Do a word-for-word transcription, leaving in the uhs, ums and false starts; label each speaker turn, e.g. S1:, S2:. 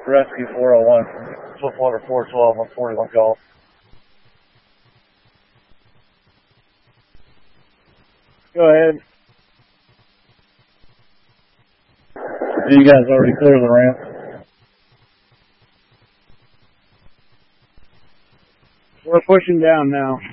S1: Rescue four oh one from Swiftwater four twelve on forty-one Golf. Go ahead. You guys already cleared the ramp. We're pushing down now.